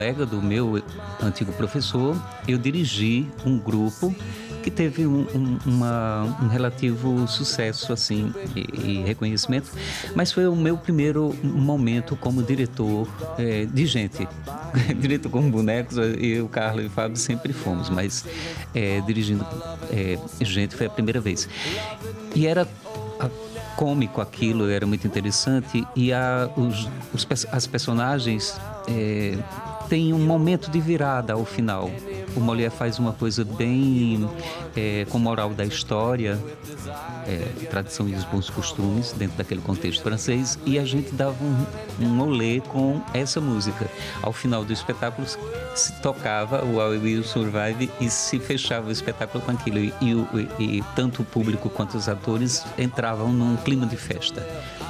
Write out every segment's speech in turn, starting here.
colega do meu antigo professor, eu dirigi um grupo que teve um relativo sucesso assim e reconhecimento, mas foi o meu primeiro momento como diretor de gente. Diretor como bonecos, eu, Carlos e o Fábio sempre fomos, mas dirigindo gente foi a primeira vez. E era cômico aquilo, era muito interessante e as personagens têm um momento de virada ao final. O Molière faz uma coisa bem com moral da história, tradição e os bons costumes dentro daquele contexto francês, e a gente dava um olé com essa música. Ao final do espetáculo se tocava o I Will Survive e se fechava o espetáculo com aquilo, e tanto o público quanto os atores entravam num clima de festa.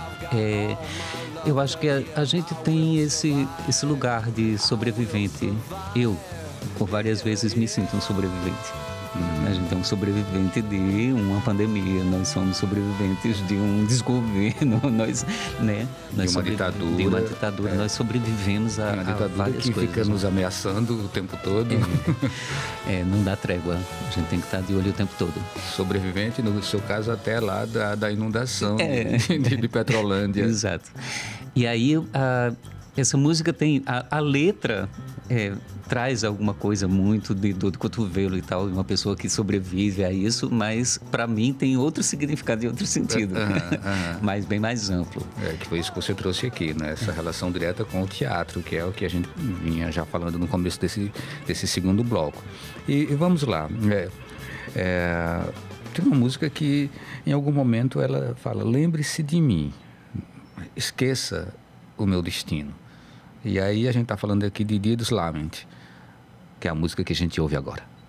Eu acho que a gente tem esse lugar de sobrevivente. Eu, por várias vezes, me sinto um sobrevivente. A gente é um sobrevivente de uma pandemia, nós somos sobreviventes de um desgoverno, de uma ditadura. Nós sobrevivemos a várias que coisas. Fica nos ameaçando o tempo todo. Não dá trégua, a gente tem que estar de olho o tempo todo. Sobrevivente, no seu caso, até lá da inundação de Petrolândia. Exato. E aí, essa música tem a letra traz alguma coisa muito de dor de cotovelo e tal, de uma pessoa que sobrevive a isso, mas para mim tem outro significado e outro sentido, mas bem mais amplo. Que foi isso que você trouxe aqui, né? Essa relação direta com o teatro, que é o que a gente vinha já falando no começo desse segundo bloco. E vamos lá. Tem uma música que em algum momento ela fala: lembre-se de mim, esqueça o meu destino. E aí a gente está falando aqui de Dia dos Lament, que é a música que a gente ouve agora.